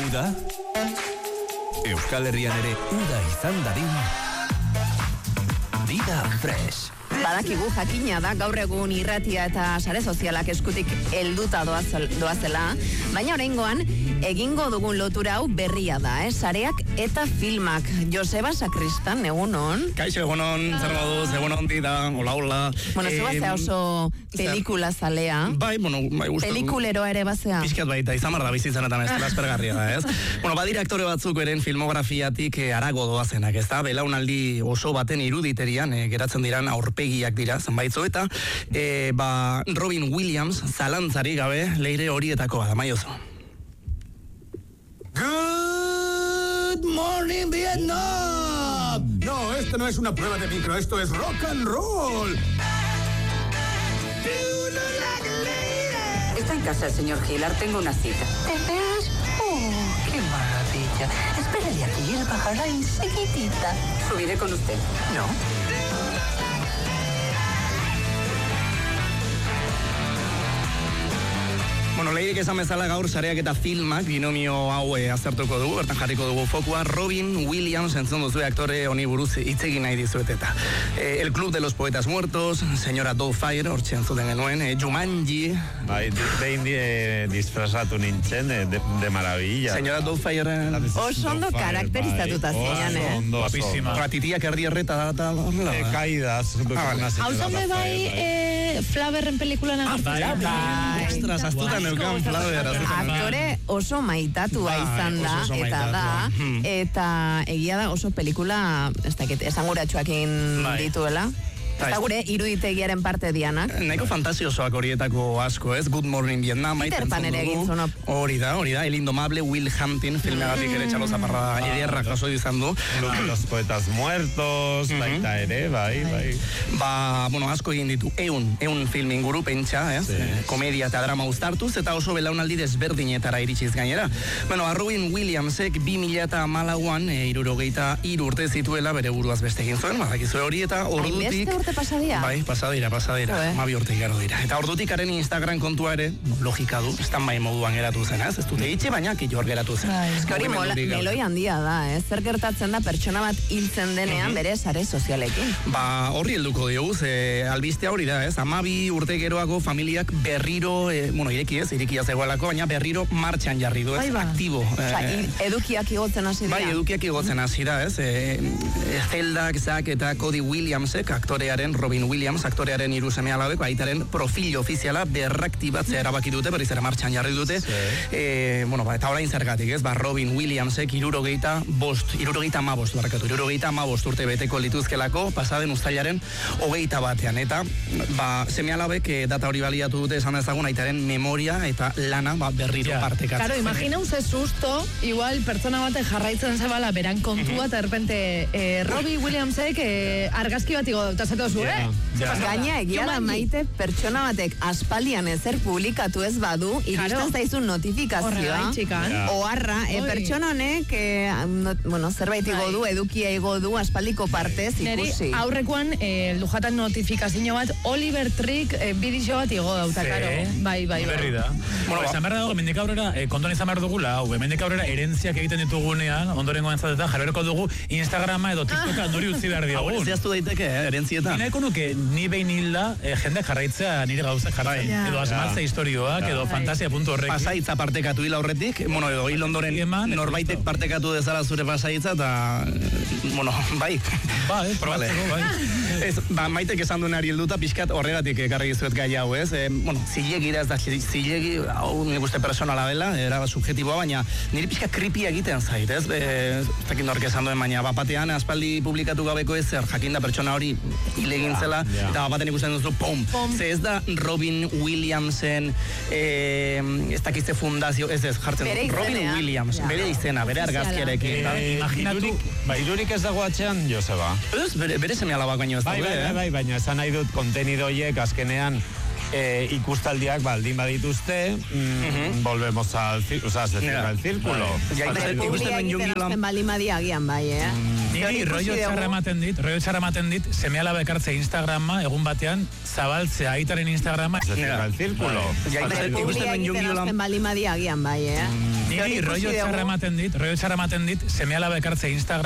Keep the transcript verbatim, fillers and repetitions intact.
uda? Euskal Herrian ere uda izan dadin. Dida Fresh. Badakigu jakina da gaur egun irratia eta sare sozialak eskutik helduta doazela, baina oraingoan egingo dugun lotura hau berria da, eh? Sareak eta filmak. Joseba Sakristan, egunon. Kaixo, egunon, zer moduz, egunon dida, hola, hola. Bueno, zu bazea oso pelikula zalea. Bai, bueno, bai gustatu. Pelikuleroa ere bazea. Piskat baita, izan marra bizitzen eta ez dela espergarria da, ez? Bueno, badira aktore batzuk eren filmografiatik harago doazenak, ez da? Belaunaldi oso baten iruditerian, eh, geratzen diran aurpegiak dira, zenbaitzo, eta eh, ba, Robin Williams, zalantzari gabe, leire horietakoa da, maiozo. Good morning, Vietnam. No, esto no es una prueba de micro, esto es rock and roll. Está en casa el señor Gilar, tengo una cita. ¿Te veas? ¡Oh, qué maravilla! Espérale aquí, él bajará enseguidita. ¿Subiré con usted? No. Bueno, leirik esan bezala gaur sareak eta filmak binomio hau e, aztertuko dugu, bertan jarriko dugu fokua. Robin Williams, entzun duzu aktore honi buruz hitz egin nahi dizuet eta. E, el Club de los Poetas Muertos, Señora Doubtfire, hortxe entzuten genuen, e, Jumanji. Bai, behin eh, disfrazatu nintzen, de, de, de maravilla. Señora Doubtfire. Oso ondo karakterizatuta zinean, eh? Ondo, guapísima. Ratitiak erdi erreta da, da, eh, caídas. Hau zonde bai, eh, Flaverren pelikulan agertzen. Bai, ostras, astutan neukan Flaver. Aktore oso maitatua izan da, eta da, eta egia da oso pelikula, ez dakit, esanguratsuakin dituela. Eta gure iruditegiaren parte dianak. Nahiko fantasiosoak horietako asko, ez? Good Morning Vietnam. Peter Pan ere egin zuen. Hori da, hori da. El Indomable Will Hunting, filmeagatik ere txalo zaparra ederra jaso izan du. Los Poetas Muertos, baita ere, bai, bai. Ba, bueno, asko egin ditu. Eun, eun film inguru pentsa, ez? Komedia eta drama uztartuz, eta oso belaunaldi desberdinetara iritsiz gainera. Bueno, Robin Williamsek bi mila eta hamalauan, irurogeita hiru urte zituela, bere buruaz beste egin zuen, badakizue hori, eta ordutik... pasadira? Bai, pasadira, pasadira. Eh. Mabi urte igaro dira. Eta ordutik haren Instagram kontua ere, logika du, stand-by moduan geratu zen, ez? Ez dute itxe, baina kitxor geratu zen. Ez hori meloi handia da, ez? Zer gertatzen da pertsona bat hiltzen denean bere sare sozialekin. Ba, horri helduko diogu, ze albistea hori da, ez? Amabi urte geroago familiak berriro, e, bueno, ireki ez, irikia zegoelako, baina berriro martxan jarri du, ez? Aktibo. Osa, edukiak igotzen hasi dira. Bai, edukiak igotzen hasi da, ez? E, Zeldak, Zack eta Cody Williamsek, aktorea Robin Williams, aktorearen hiru seme alabek, aitaren profil ofiziala berraktibatzea erabaki dute, berriz ere martxan jarri dute. E, bueno, ba, eta orain zergatik, ez? Ba, Robin Williamsek hirurogeita bost, hirurogeita hamabost, barkatu, hirurogeita hamabost urte beteko lituzkelako, pasaden uztailaren hogeita batean. Eta, ba, seme alabek e, data hori baliatu dute esan dezagun aitaren memoria eta lana ba, berriro yeah. partekatzen. Claro, imagina ze susto, igual pertsona batek jarraitzen zebala beran kontua, eta erpente eh, Robin Williamsek eh, argazki bat igo dauta zu, eh? Gaina egia da Maite pertsona batek aspaldian ezer publikatu ez badu, iristen zaizun notifikazioa. Oharra, e, pertsona honek e, no, bueno, zerbait igo du, edukia igo du aspaldiko partez ikusi. Neri aurrekoan e, lujatan notifikazio bat Oliver Trick e, bidixo bat igo dauta, karo. Bai, bai, bai. Berri da. Bueno, esan behar dago, mendik aurrera, eh, konton izan behar dugula, hau, mendik aurrera erentziak egiten ditugunean, ondorengo entzateta, jarberko dugu Instagrama edo TikToka nori utzi behar diogun. Hau, zehaztu daiteke, eh, erentzietan. Nahiko nuke, ni behin hilda, eh, jende jarraitzea nire gauzak jarraitzen. Yeah. Edo asmaltza historioak, yeah. edo yeah. fantasia puntu horrekin. Pasaitza partekatu hil aurretik, bueno, edo hil ondoren norbaitek partekatu dezala zure pasaitza, eta, bueno, bai. Ba, eh, probatzeko, bai. Ez, ba, Maitek esan duen ari helduta, pixkat horregatik ekarri gizuet gai hau, ez? E, bueno, zilegi da, ez da, zilegi, hau nik uste personala dela, era subjetiboa, baina niri pixka creepy egiten zait, ez? Ez dakit nork esan duen, baina bapatean aspaldi publikatu gabeko ezer, jakinda pertsona hori hilegin zela, yeah, yeah. eta bapaten ikusten duzu, pom, pom. Ze ez da Robin Williamsen, eh, ez dakizte fundazio, ez ez, jartzen du, Robin Williams, yeah. bere izena, bere argazkiarekin. Eh, imaginatu, bai, irurik ez dago atxean, Joseba. Ez, bere, bere seme alabak baino ez bai, daude, bai, eh? bai, bai, baina esan nahi dut kontenidoiek azkenean eh, ikustaldiak baldin badituzte, mm, volvemos al, o sea, se cierra el círculo. Publia egiten azten balimadia agian bai, eh? Niri rollo txarra ematen dit, rollo txarra ematen dit, semea alaba ekartzea Instagrama, egun batean, zabaltzea aitaren Instagrama. Se cierra el círculo. Publia egiten azten balimadia agian bai, eh? Niri rollo txarra ematen dit, rollo txarra ematen dit, semea alaba ekartzea Instagrama.